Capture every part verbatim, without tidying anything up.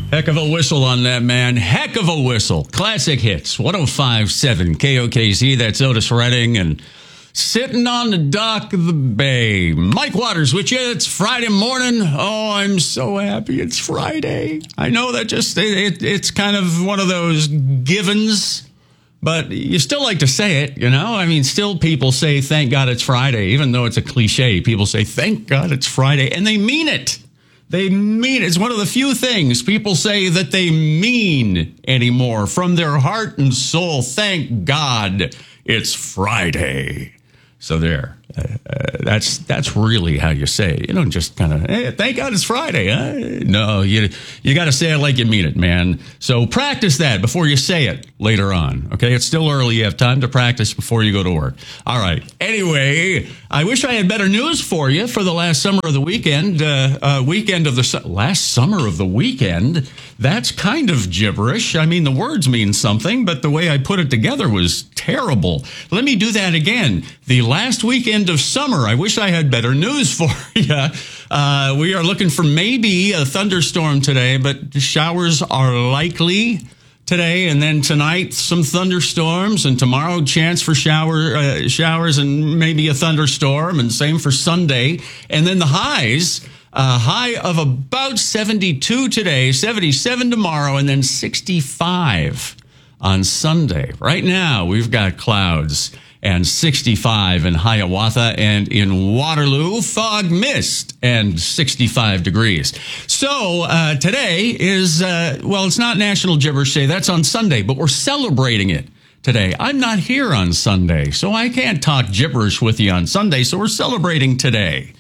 Heck of a whistle on that, man. Heck of a whistle. Classic hits. one oh five point seven K O K Z. That's Otis Redding and sitting on the dock of the bay. Mike Waters with you. It's Friday morning. Oh, I'm so happy it's Friday. I know that just, it, it's kind of one of those givens, but you still like to say it, you know? I mean, still people say, thank God it's Friday, even though it's a cliche. People say, thank God it's Friday, and they mean it. They mean it. It's one of the few things people say that they mean anymore from their heart and soul. Thank God it's Friday. So there, uh, uh, that's that's really how you say it. You don't just kind of, hey, thank God it's Friday. Huh? No, you you got to say it like you mean it, man. So practice that before you say it later on. Okay, it's still early. You have time to practice before you go to work. All right. Anyway, I wish I had better news for you for the last summer of the weekend. Uh, uh, weekend of the su- last summer of the weekend. That's kind of gibberish. I mean, the words mean something, but the way I put it together was terrible. Let me do that again. The last weekend of summer. I wish I had better news for you. Uh, we are looking for maybe a thunderstorm today, but showers are likely today, and then tonight some thunderstorms, and tomorrow chance for shower uh, showers and maybe a thunderstorm, and same for Sunday. And then the highs. A high of about seventy-two today, seventy-seven tomorrow, and then sixty-five on Sunday. Right now, we've got clouds and sixty-five in Hiawatha, and in Waterloo, fog, mist, and sixty-five degrees. So uh, today is, uh, well, it's not National Gibberish Day. That's on Sunday, but we're celebrating it today. I'm not here on Sunday, so I can't talk gibberish with you on Sunday, so we're celebrating today.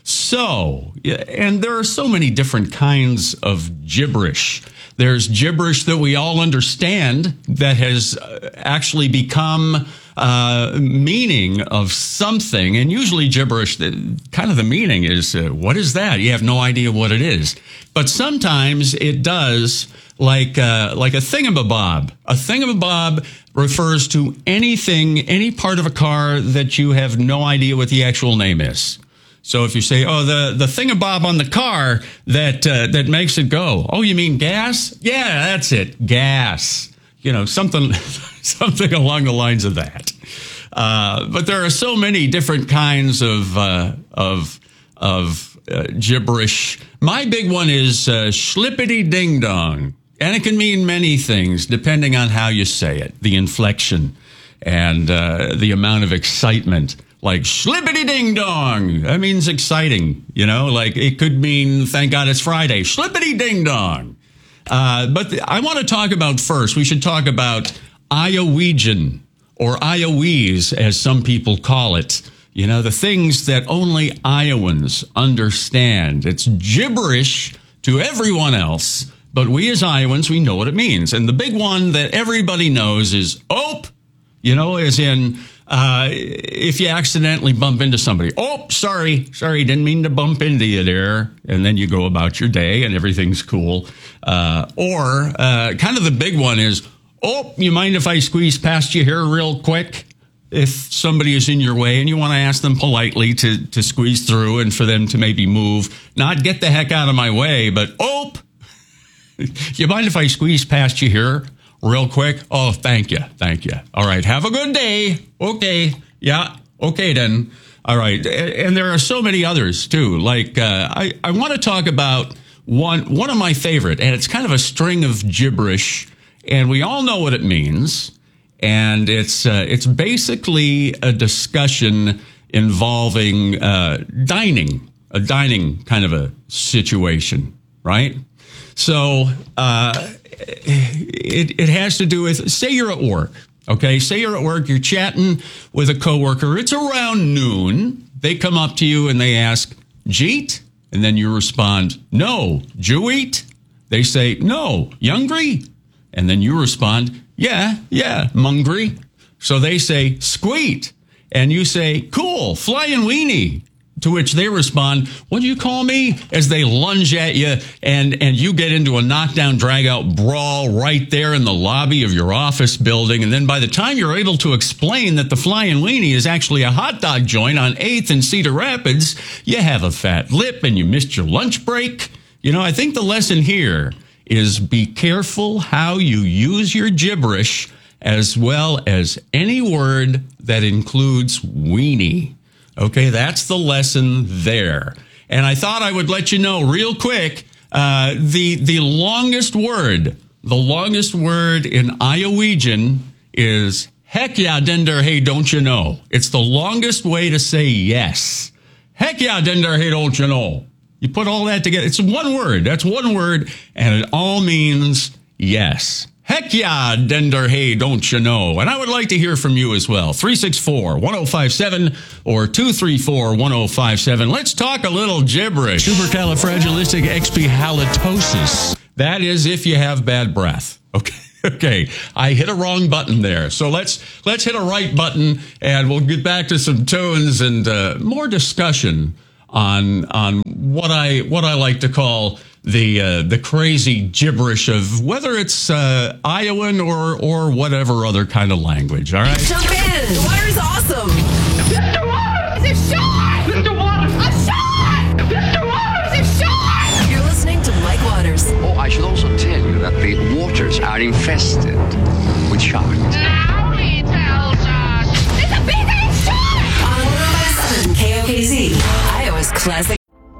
So, and there are so many different kinds of gibberish. There's gibberish that we all understand that has actually become uh, meaning of something. And usually gibberish, kind of the meaning is, uh, what is that? You have no idea what it is. But sometimes it does, like uh, like a thingamabob. A thingamabob refers to anything, any part of a car that you have no idea what the actual name is. So if you say, oh, the, the thingamabob on the car that uh, that makes it go. Oh, you mean gas? Yeah, that's it. Gas. You know, something something along the lines of that. Uh, but there are so many different kinds of uh, of of uh, gibberish. My big one is uh, schlippity ding dong. And it can mean many things depending on how you say it, the inflection and uh, the amount of excitement. Like schlippity ding dong. That means exciting, you know, like it could mean thank God it's Friday. Schlippity ding dong. Uh, but the, I want to talk about first, we should talk about Iowegian or Iowese, as some people call it. You know, the things that only Iowans understand. It's gibberish to everyone else, but we as Iowans, we know what it means. And the big one that everybody knows is ope, you know, as in, Uh, if you accidentally bump into somebody, oh, sorry, sorry, didn't mean to bump into you there. And then you go about your day and everything's cool. Uh, or uh, kind of the big one is, oh, you mind if I squeeze past you here real quick? If somebody is in your way and you want to ask them politely to, to squeeze through and for them to maybe move, not get the heck out of my way, but, oh, you mind if I squeeze past you here real quick? Oh, thank you. Thank you. All right. Have a good day. Okay. Yeah. Okay, then. All right. And there are so many others, too. Like, uh, I, I want to talk about one, one of my favorite, and it's kind of a string of gibberish, and we all know what it means. And it's, uh, it's basically a discussion involving, uh, dining, a dining kind of a situation, right? So, uh, It, it has to do with, say you're at work, okay? Say you're at work, you're chatting with a coworker. It's around noon. They come up to you and they ask, Jeet? And then you respond, no, Jeweet? They say, no, Youngry? And then you respond, yeah, yeah, Mungry. So they say, Squeet. And you say, cool, Flying Weenie. To which they respond, what do you call me? As they lunge at you and, and you get into a knockdown, drag out brawl right there in the lobby of your office building. And then by the time you're able to explain that the Flying Weenie is actually a hot dog joint on eighth and Cedar Rapids, you have a fat lip and you missed your lunch break. You know, I think the lesson here is be careful how you use your gibberish, as well as any word that includes weenie. Okay, that's the lesson there. And I thought I would let you know real quick, uh, the the longest word, the longest word in Iowegian is heck yeah, dender, hey, don't you know? It's the longest way to say yes. Heck yeah, dender, hey, don't you know? You put all that together. It's one word. That's one word, and it all means yes. Heck yeah, dender, hey, don't you know? And I would like to hear from you as well. three six four, one oh five seven or two three four, one oh five seven. Let's talk a little gibberish. Supercalifragilisticexpialitosis. That is if you have bad breath. Okay. Okay, I hit a wrong button there. So let's let's hit a right button, and we'll get back to some tunes and uh, more discussion on on what I what I like to call the uh, the crazy gibberish of whether it's uh, Iowan or or whatever other kind of language. All right, jump in. The water is awesome. Mister Waters, it's a shot. Mister Waters, a shot. Mister Waters, it's a shot. You're listening to Mike Waters. Oh, I should also tell you that the waters are infested with sharks. Now he tells us it's a big shot. On one oh five seven K O K Z, Iowa's classic.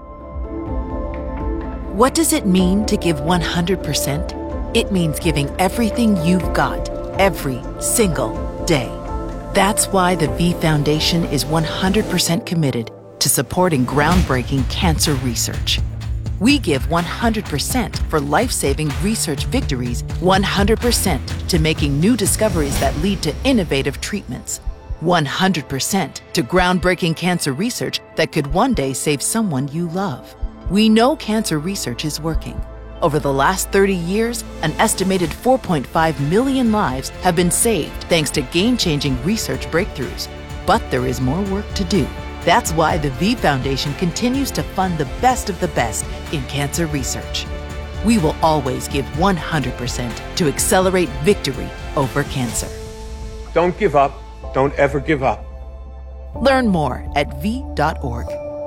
What does it mean to give one hundred percent? It means giving everything you've got, every single day. That's why the V Foundation is one hundred percent committed to supporting groundbreaking cancer research. We give one hundred percent for life-saving research victories, one hundred percent to making new discoveries that lead to innovative treatments, one hundred percent to groundbreaking cancer research that could one day save someone you love. We know cancer research is working. Over the last thirty years, an estimated four point five million lives have been saved thanks to game-changing research breakthroughs. But there is more work to do. That's why the V Foundation continues to fund the best of the best in cancer research. We will always give one hundred percent to accelerate victory over cancer. Don't give up. Don't ever give up. Learn more at v dot org.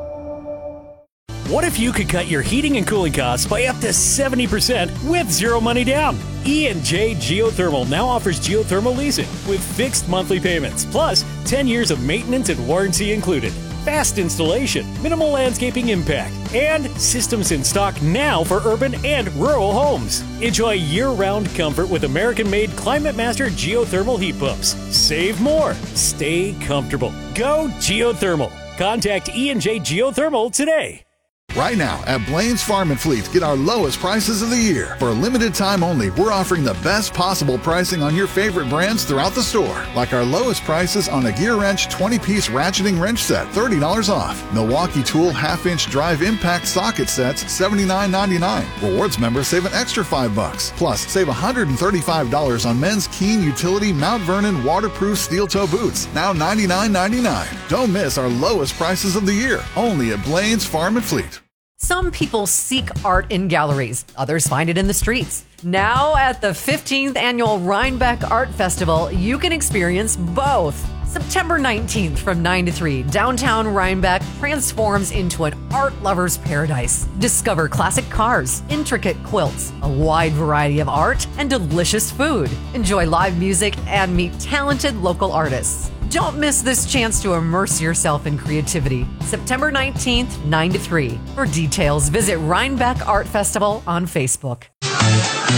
What if you could cut your heating and cooling costs by up to seventy percent with zero money down? E and J Geothermal now offers geothermal leasing with fixed monthly payments, plus ten years of maintenance and warranty included. Fast installation, minimal landscaping impact, and systems in stock now for urban and rural homes. Enjoy year-round comfort with American-made Climate Master geothermal heat pumps. Save more. Stay comfortable. Go geothermal. Contact E and J Geothermal today. Right now at Blaine's Farm and Fleet, get our lowest prices of the year. For a limited time only, we're offering the best possible pricing on your favorite brands throughout the store. Like our lowest prices on a Gear Wrench twenty-piece ratcheting wrench set, thirty dollars off. Milwaukee Tool half-inch drive impact socket sets, seventy-nine ninety-nine. Rewards members save an extra five bucks. Plus, save one hundred thirty-five dollars on men's Keen Utility Mount Vernon waterproof steel toe boots, now ninety-nine ninety-nine. Don't miss our lowest prices of the year, only at Blaine's Farm and Fleet. Some people seek art in galleries, others find it in the streets. Now at the fifteenth Annual Rhinebeck Art Festival, you can experience both. September nineteenth from nine to three, downtown Rhinebeck transforms into an art lover's paradise. Discover classic cars, intricate quilts, a wide variety of art, and delicious food. Enjoy live music and meet talented local artists. Don't miss this chance to immerse yourself in creativity. September nineteenth, nine to three. For details, visit Rhinebeck Art Festival on Facebook.